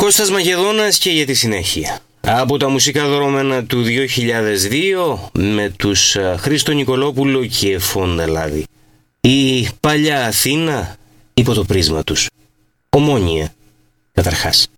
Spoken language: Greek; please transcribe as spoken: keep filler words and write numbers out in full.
Κώστας Μακεδόνας και για τη συνέχεια. Από τα μουσικά δρόμενα του δύο χιλιάδες δύο με τους Χρήστο Νικολόπουλο και Φονταλάδη. Η παλιά Αθήνα υπό το πρίσμα τους. Ομόνια καταρχάς.